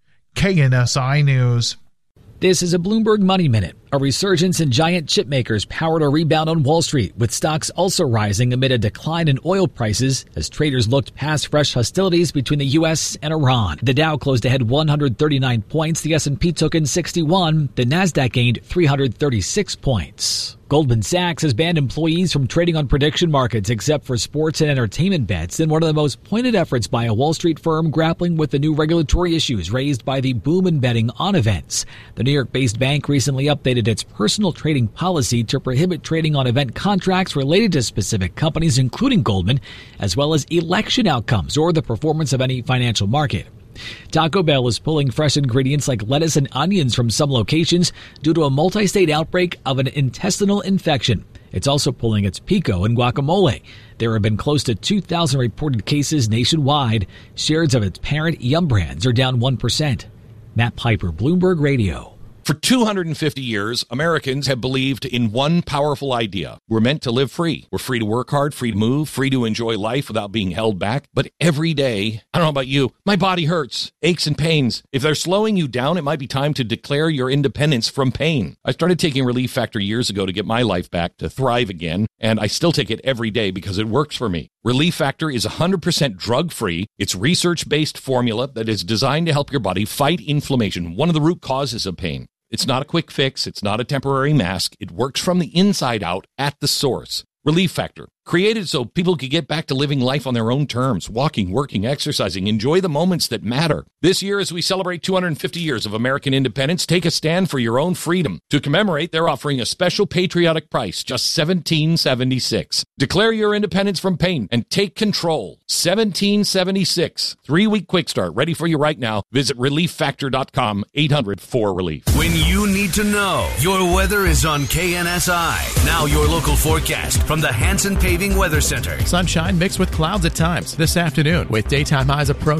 S10: KNSI News.
S11: This is a Bloomberg Money Minute. A resurgence in giant chip makers powered a rebound on Wall Street, with stocks also rising amid a decline in oil prices as traders looked past fresh hostilities between the U.S. and Iran. The Dow closed ahead 139 points, the S&P took in 61, the Nasdaq gained 336 points. Goldman Sachs has banned employees from trading on prediction markets except for sports and entertainment bets in one of the most pointed efforts by a Wall Street firm grappling with the new regulatory issues raised by the boom in betting on events. The New York-based bank recently updated its personal trading policy to prohibit trading on event contracts related to specific companies, including Goldman, as well as election outcomes or the performance of any financial market. Taco Bell is pulling fresh ingredients like lettuce and onions from some locations due to a multi-state outbreak of an intestinal infection. It's also pulling its pico and guacamole. There have been close to 2,000 reported cases nationwide. Shares of its parent Yum Brands are down 1%. Matt Piper, Bloomberg Radio.
S4: For 250 years, Americans have believed in one powerful idea. We're meant to live free. We're free to work hard, free to move, free to enjoy life without being held back. But every day, I don't know about you, my body hurts, aches and pains. If they're slowing you down, it might be time to declare your independence from pain. I started taking Relief Factor years ago to get my life back, to thrive again, and I still take it every day because it works for me. Relief Factor is 100% drug-free. It's research-based formula that is designed to help your body fight inflammation, one of the root causes of pain. It's not a quick fix. It's not a temporary mask. It works from the inside out at the source. Relief Factor, created so people could get back to living life on their own terms, walking, working, exercising, enjoy the moments that matter. This year, as we celebrate 250 years of American independence, take a stand for your own freedom. To commemorate, they're offering a special patriotic price, just $17.76. Declare your independence from pain and take control. $17.76. 3-week quick start, ready for you right now. Visit ReliefFactor.com, 800-4-RELIEF.
S22: When you need to know, your weather is on KNSI. Now your local forecast from the Hanson Paving Weather Center.
S12: Sunshine mixed with clouds at times this afternoon with daytime highs approaching